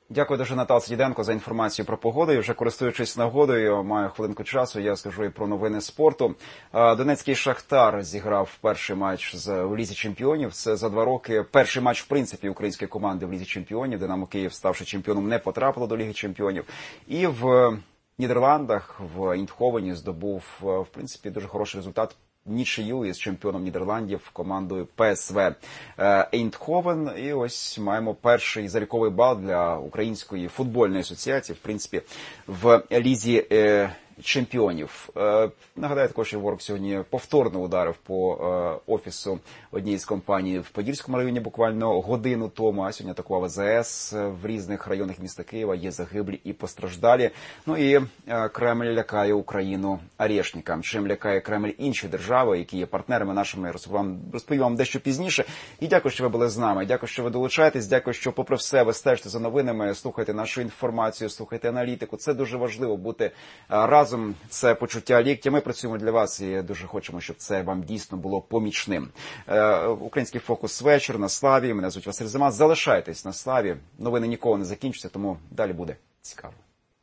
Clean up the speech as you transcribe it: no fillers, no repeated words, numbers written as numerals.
Дякую дуже, Наталці Діденко, за інформацію про погоду. І вже користуючись нагодою, маю хвилинку часу, я скажу і про новини спорту. Донецький «Шахтар» зіграв перший матч у Лізі чемпіонів. Це за 2 роки перший матч, в принципі, української команди в Лізі чемпіонів. «Динамо Київ», ставши чемпіоном, не потрапило до Ліги чемпіонів. І в Нідерландах, в Ейндховені здобув, в принципі, дуже хороший результат. Нічию із чемпіоном Нідерландів командою ПСВ Ейндховен. І ось маємо перший заліковий бал для Української футбольної асоціації, в принципі, в Лізі чемпіонів. Нагадаю, також, що ворог сьогодні повторно ударив по офісу однієї з компаній в Подільському районі буквально годину тому, а сьогодні атакував АЗС в різних районах міста Києва, є загиблі і постраждалі. Ну і Кремль лякає Україну арешникам. Чим лякає Кремль інші держави, які є партнерами нашими, розповім вам дещо пізніше. І дякую, що ви були з нами. Дякую, що ви долучаєтесь. Дякую, що попри все ви стежите за новинами, слухайте нашу інформацію, слухайте аналітику. Це дуже важливо бути разом. Це почуття ліктя. Ми працюємо для вас і дуже хочемо, щоб це вам дійсно було помічним. Український фокус вечір на Славі. Мене звуть Василь Зима. Залишайтесь на Славі. Новини ніколи не закінчаться, тому далі буде цікаво.